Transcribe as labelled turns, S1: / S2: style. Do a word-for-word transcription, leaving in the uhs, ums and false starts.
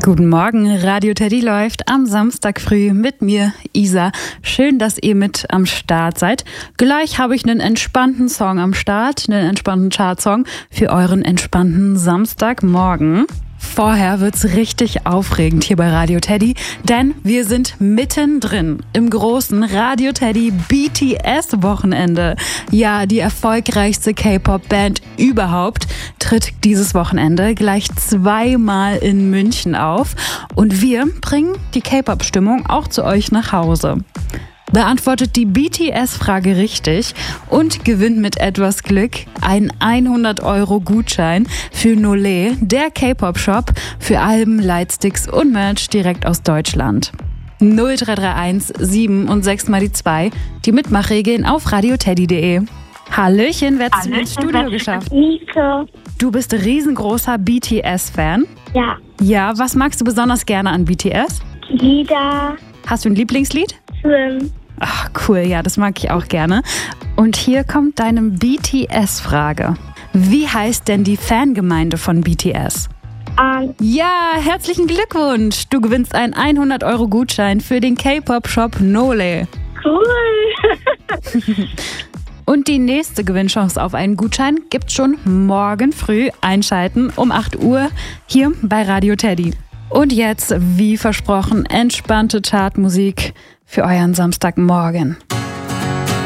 S1: Guten Morgen, Radio Teddy läuft am Samstag früh mit mir, Isa. Schön, dass ihr mit am Start seid. Gleich habe ich einen entspannten Song am Start, einen entspannten Chartsong für euren entspannten Samstagmorgen. Vorher wird's richtig aufregend hier bei Radio Teddy, denn wir sind mittendrin im großen Radio Teddy B T S-Wochenende. Ja, die erfolgreichste K-Pop-Band überhaupt tritt dieses Wochenende gleich zweimal in München auf und wir bringen die K-Pop-Stimmung auch zu euch nach Hause. Beantwortet die B T S-Frage richtig und gewinnt mit etwas Glück einen hundert Euro Gutschein für Nole, der K-Pop-Shop für Alben, Lightsticks und Merch direkt aus Deutschland. null drei drei eins sieben und sechs mal die zwei, die Mitmachregeln auf radioteddy punkt de. Hallöchen, wer hat's ins Studio geschafft?
S2: Nico.
S1: Du bist riesengroßer B T S-Fan.
S2: Ja.
S1: Ja, was magst du besonders gerne an B T S?
S2: Lieder.
S1: Hast du ein Lieblingslied?
S2: Swim.
S1: Ach, cool, ja, das mag ich auch gerne. Und hier kommt deine B T S-Frage. Wie heißt denn die Fangemeinde von B T S?
S2: Um.
S1: Ja, herzlichen Glückwunsch! Du gewinnst einen hundert Euro Gutschein für den K-Pop-Shop Nole.
S2: Cool.
S1: Und die nächste Gewinnchance auf einen Gutschein gibt's schon morgen früh. Einschalten um acht Uhr hier bei Radio Teddy. Und jetzt, wie versprochen, entspannte Chartmusik für euren Samstagmorgen.